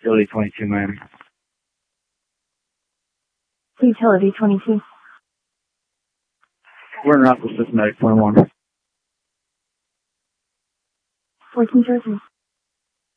Utility 22, Miami. Utility 22. We're in route with Systematic 21. 14 Jersey.